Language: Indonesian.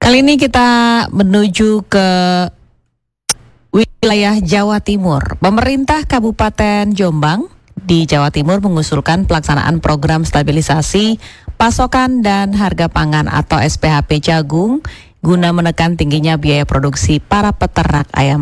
Kali ini kita menuju ke wilayah Jawa Timur. Pemerintah Kabupaten Jombang di Jawa Timur mengusulkan pelaksanaan program stabilisasi pasokan dan harga pangan atau SPHP jagung guna menekan tingginya biaya produksi para peternak ayam